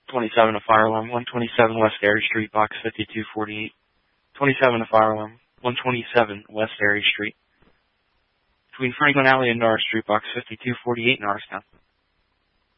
27 a fire alarm, 127 West Airy Street, box 5248. 27 a fire alarm, 127 West Airy Street. Between Franklin Alley and Norris Street, box 5248 Norristown.